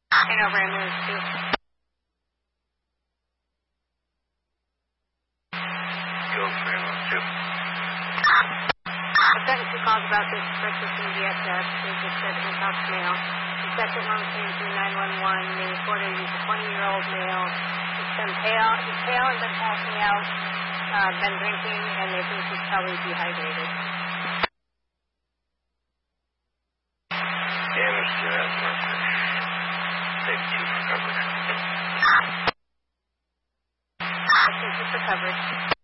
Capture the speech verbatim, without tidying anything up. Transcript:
And over ambulance two. Go for ambulance two. I've gotten two calls about this breakfast in V S S. They just said it was House male. The second one came through nine one one. They reported he's a twenty-year-old male. He's been pale, he's pale and been passing out, uh, been drinking, and they think he's probably dehydrated. Damage to that person. Save two for coverage. I think he's for coverage.